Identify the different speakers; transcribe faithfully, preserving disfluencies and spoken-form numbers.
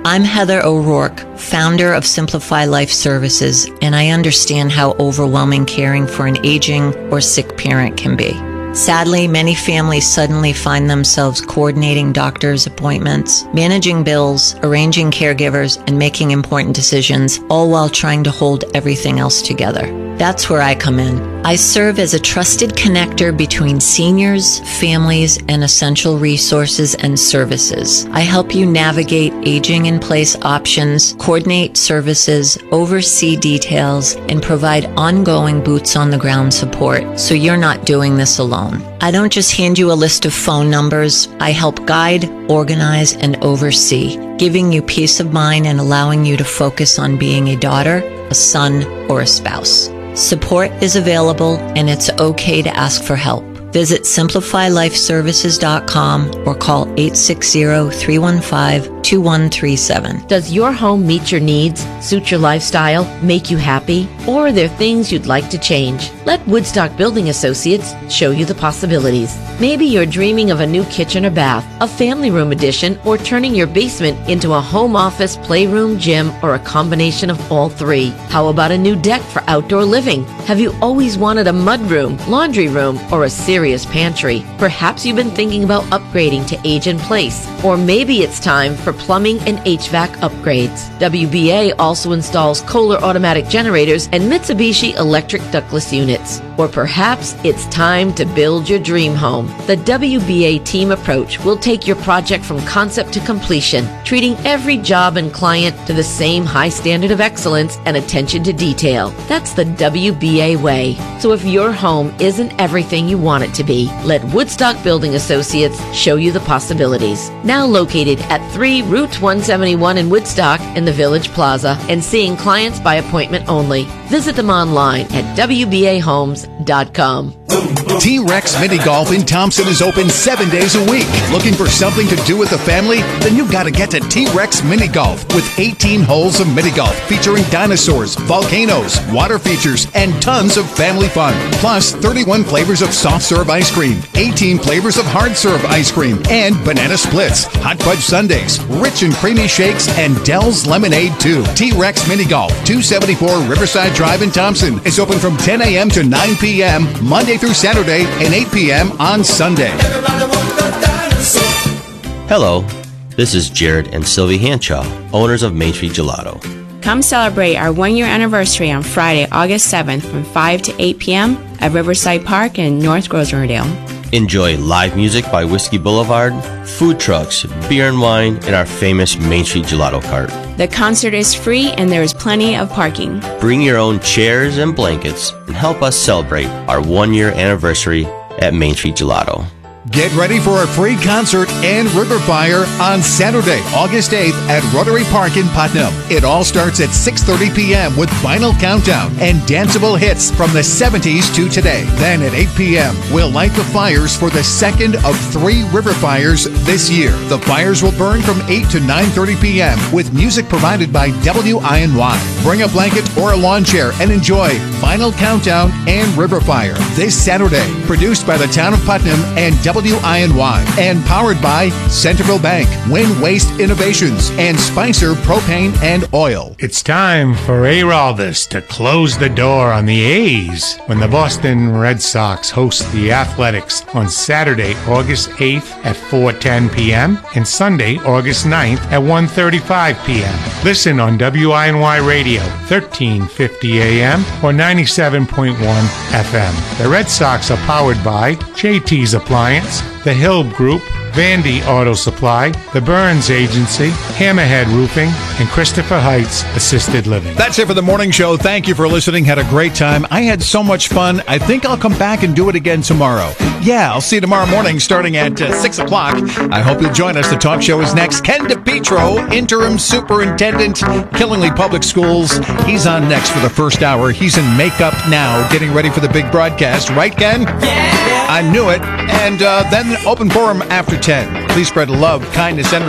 Speaker 1: I'm Heather O'Rourke, founder of Simplify Life Services, and I understand how overwhelming caring for an aging or sick parent can be. Sadly, many families suddenly find themselves coordinating doctor's appointments, managing bills, arranging caregivers, and making important decisions, all while trying to hold everything else together. That's where I come in. I serve as a trusted connector between seniors, families, and essential resources and services. I help you navigate aging-in-place options, coordinate services, oversee details, and provide ongoing boots-on-the-ground support so you're not doing this alone. I don't just hand you a list of phone numbers. I help guide, organize, and oversee, giving you peace of mind and allowing you to focus on being a daughter, a son, or a spouse. Support is available, and it's okay to ask for help. Visit simplify life services dot com or call eight six zero, three one five, two one three seven.
Speaker 2: Does your home meet your needs, suit your lifestyle, make you happy? Or are there things you'd like to change? Let Woodstock Building Associates show you the possibilities. Maybe you're dreaming of a new kitchen or bath, a family room addition, or turning your basement into a home office, playroom, gym, or a combination of all three. How about a new deck for outdoor living? Have you always wanted a mudroom, laundry room, or a serious pantry? Perhaps you've been thinking about upgrading to age in place. Or maybe it's time for plumbing and H V A C upgrades. W B A also installs Kohler automatic generators and Mitsubishi electric ductless units. Or perhaps it's time to build your dream home. The W B A team approach will take your project from concept to completion, treating every job and client to the same high standard of excellence and attention to detail. That's the W B A way. So if your home isn't everything you want it to be, let Woodstock Building Associates show you the possibilities. Now located at three Route one seventy-one in Woodstock in the Village Plaza and seeing clients by appointment only. Visit them online at w b a homes dot com.
Speaker 3: T-Rex Mini Golf in Thompson is open seven days a week. Looking for something to do with the family? Then you've got to get to T-Rex Mini Golf with eighteen holes of mini golf featuring dinosaurs, volcanoes, water features, and tons of family fun. Plus, thirty-one flavors of soft serve ice cream, eighteen flavors of hard serve ice cream, and banana splits, hot fudge sundaes, rich and creamy shakes, and Dell's Lemonade too. T-Rex Mini Golf, two seventy-four Riverside Drive in Thompson is open from ten a.m. to nine p.m. Monday through Saturday and eight p.m. on Sunday.
Speaker 4: Hello, this is Jared and Sylvie Hanshaw, owners of Main Street Gelato.
Speaker 5: Come celebrate our one-year anniversary on Friday, August seventh from five to eight p.m. at Riverside Park in North Rosendale.
Speaker 4: Enjoy live music by Whiskey Boulevard, food trucks, beer and wine, and our famous Main Street Gelato cart.
Speaker 5: The concert is free and there is plenty of parking.
Speaker 4: Bring your own chairs and blankets and help us celebrate our one-year anniversary at Main Street Gelato.
Speaker 3: Get ready for a free concert and river fire on Saturday, August eighth at Rotary Park in Putnam. It all starts at six thirty p.m. with Final Countdown and danceable hits from the seventies to today. Then at eight p.m., we'll light the fires for the second of three river fires this year. The fires will burn from eight to nine thirty p.m. with music provided by W I N Y. Bring a blanket or a lawn chair and enjoy Final Countdown and River Fire this Saturday. Produced by the Town of Putnam and W I N Y and powered by Centerville Bank, Win Waste Innovations, and Spicer Propane and Oil.
Speaker 6: It's time for A-Raldus to close the door on the A's when the Boston Red Sox host the Athletics on Saturday, August eighth at four ten p.m. and Sunday, August ninth at one thirty-five p.m. Listen on W I N Y Radio, thirteen fifty a.m. or ninety-seven point one F M. The Red Sox are powered by J T's Appliance, The Hill Group, Vandy Auto Supply, The Burns Agency, Hammerhead Roofing, and Christopher Heights Assisted Living.
Speaker 3: That's it for the morning show. Thank you for listening. Had a great time. I had so much fun. I think I'll come back and do it again tomorrow. Yeah, I'll see you tomorrow morning starting at uh, six o'clock. I hope you'll join us. The talk show is next. Ken DePietro, Interim Superintendent, Killingly Public Schools. He's on next for the first hour. He's in makeup now, getting ready for the big broadcast. Right, Ken? Yeah! I knew it. And uh, then open forum after ten. Please spread love, kindness, and